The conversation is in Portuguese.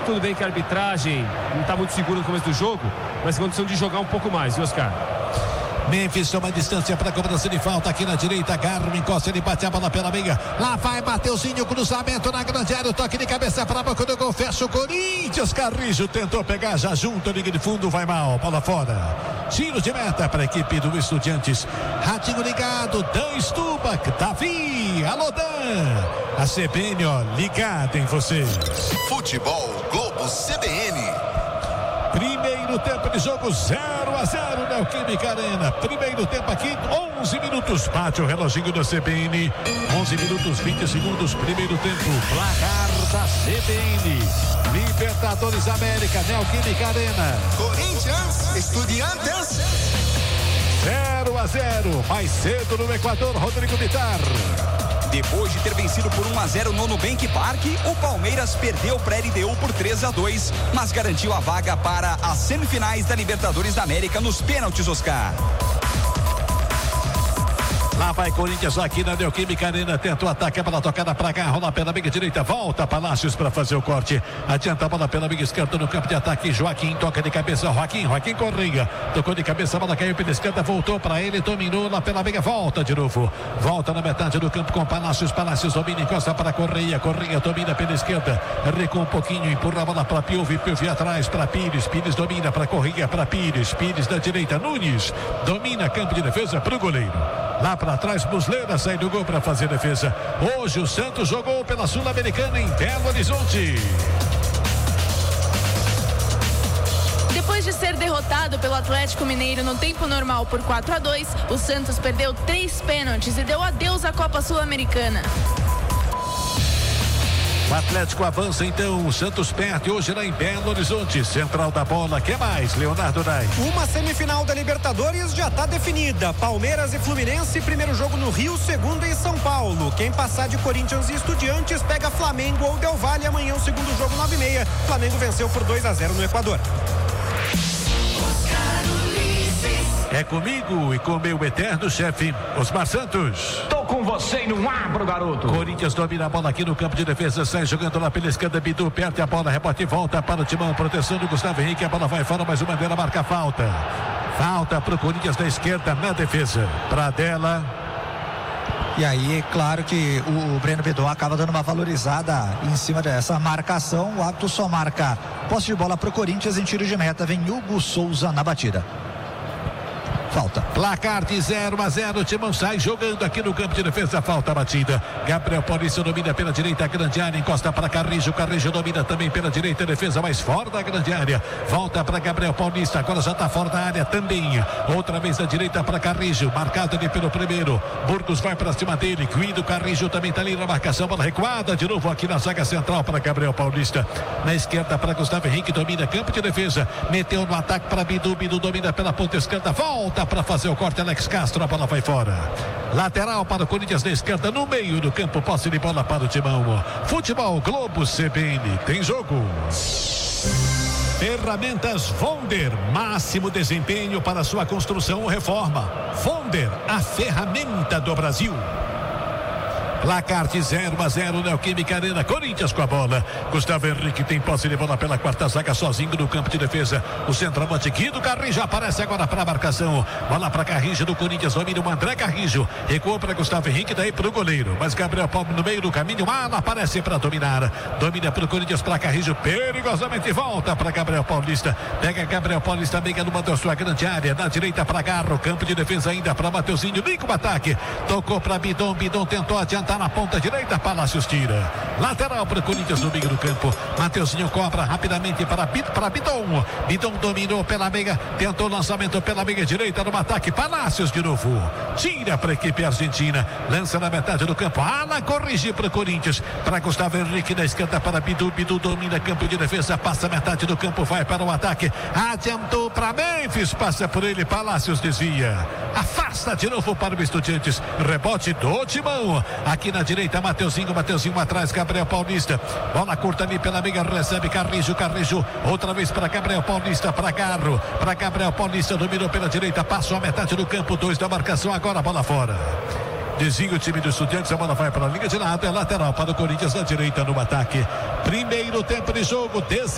Tudo bem que a arbitragem não está muito segura no começo do jogo, mas condição de jogar um pouco mais, viu, Oscar? Memphis toma distância para a cobrança de falta aqui na direita. Garro encosta, ele bate a bola pela meia. Lá vai Mateuzinho, cruzamento na grande área. O toque de cabeça para a boca do gol. Fecha o Corinthians. Carrijo tentou pegar já junto. Liga de fundo, vai mal. Bola fora. Tiro de meta para a equipe do Estudiantes. Ratinho ligado. Dan Stubach. Davi. Alô, Dan. A CBN, ó, ligada em vocês. Futebol Globo CBN. Primeiro tempo de jogo 0-0 na Neoquímica Arena. Primeiro tempo aqui, 11 minutos. Bate o reloginho da CBN. 11 minutos, 20 segundos. Primeiro tempo. Placar da CBN. Libertadores América, Neoquímica Arena. Corinthians, Estudiantes. 0-0. Mais cedo no Equador, Rodrigo Bitar. Depois de ter vencido por 1-0 no Nubank Park, o Palmeiras perdeu para a LDU por 3-2, mas garantiu a vaga para as semifinais da Libertadores da América nos pênaltis, Oscar. Lá vai Corinthians aqui na Neoquímica Arena. Tenta o ataque, a bola tocada pra cá. Rola pela meia direita. Volta Palácios para fazer o corte. Adianta a bola pela meia esquerda no campo de ataque. Joaquim toca de cabeça. Joaquim Correia. Tocou de cabeça, a bola caiu pela esquerda. Voltou para ele. Dominou lá pela meia. Volta de novo. Volta na metade do campo com Palácios. Palácios domina, encosta para Correia. Correia domina pela esquerda. Recua um pouquinho. Empurra a bola para Piuvi. Piuvi atrás para Pires. Pires domina para Correia. Para Pires. Pires da direita. Nunes domina campo de defesa para o goleiro. Lá para trás, Muslera sai do gol para fazer defesa. Hoje o Santos jogou pela Sul-Americana em Belo Horizonte. Depois de ser derrotado pelo Atlético Mineiro no tempo normal por 4-2, o Santos perdeu 3 pênaltis e deu adeus à Copa Sul-Americana. O Atlético avança então, o Santos perde hoje lá em Belo Horizonte. Central da bola, que mais, Leonardo Nai? Uma semifinal da Libertadores já está definida. Palmeiras e Fluminense, primeiro jogo no Rio, segundo em São Paulo. Quem passar de Corinthians e Estudiantes pega Flamengo ou Del Valle. Amanhã o segundo jogo 9h30. Flamengo venceu por 2-0 no Equador. É comigo e com meu eterno chefe, Osmar Santos. Tô com você e não abro, garoto. Corinthians domina a bola aqui no campo de defesa, sai jogando lá pela esquerda, Bidu perde a bola, rebote e volta para o Timão, proteção do Gustavo Henrique, a bola vai fora, mas o Bandeira marca falta. Falta para o Corinthians da esquerda na defesa, para dela. E aí, claro que o Breno Bedon acaba dando uma valorizada em cima dessa marcação. O árbitro só marca posse de bola para o Corinthians em tiro de meta. Vem Hugo Souza na batida. Falta. Placar de 0-0. O Timão sai jogando aqui no campo de defesa. Falta a batida. Gabriel Paulista domina pela direita a grande área. Encosta para Carrijo. Carrijo domina também pela direita. Defesa mais fora da grande área. Volta para Gabriel Paulista. Agora já está fora da área também. Outra vez da direita para Carrijo. Marcado ali pelo primeiro. Burgos vai para cima dele. Guido Carrijo também está ali na marcação. Bola recuada de novo aqui na zaga central para Gabriel Paulista. Na esquerda para Gustavo Henrique. Domina campo de defesa. Meteu no ataque para Bidu. Bidu domina pela ponta esquerda. Volta para fazer o corte, Alex Castro, a bola vai fora. Lateral para o Corinthians na esquerda, no meio do campo, posse de bola para o Timão. Futebol Globo CBN, tem jogo. Ferramentas Vonder, máximo desempenho para sua construção ou reforma. Vonder, a ferramenta do Brasil. Placar de 0-0, Neoquímica Arena. Corinthians com a bola. Gustavo Henrique tem posse de bola pela quarta zaga, sozinho no campo de defesa. O centroavante Guido Carrijo aparece agora para a marcação. Bola para Carrijo do Corinthians. Domina o André Carrijo. Recuou para Gustavo Henrique, daí para o goleiro. Mas Gabriel Paulo no meio do caminho. Ala aparece para dominar. Domina para o Corinthians, para Carrijo. Perigosamente volta para Gabriel Paulista. Pega Gabriel Paulista, meia numa da sua grande área. Na direita para Garro. Campo de defesa ainda para Mateuzinho. Liga o ataque. Tocou para Bidon. Bidon tentou adiantar na ponta direita, Palácios tira. Lateral para o Corinthians no meio do campo. Mateuzinho cobra rapidamente para Bidon. Bidon dominou pela meia, tentou o lançamento pela meia direita no ataque. Palácios de novo. Tira para a equipe argentina. Lança na metade do campo. Ala corrige para o Corinthians. Para Gustavo Henrique na esquerda para Bidu. Bidu domina campo de defesa. Passa metade do campo, vai para o ataque. Adiantou para Memphis. Passa por ele. Palácios desvia. Afasta de novo para o Estudiantes. Rebote do Timão. Aqui na direita, Mateuzinho atrás, Gabriel Paulista. Bola curta ali pela meia, recebe Carrijo. Outra vez para Gabriel Paulista, para Garro. Para Gabriel Paulista, dominou pela direita, passou a metade do campo, 2 da marcação, agora a bola fora. Desvia o time do Estudiantes, a bola vai para a linha de lado, é lateral para o Corinthians na direita no ataque. Primeiro tempo de jogo,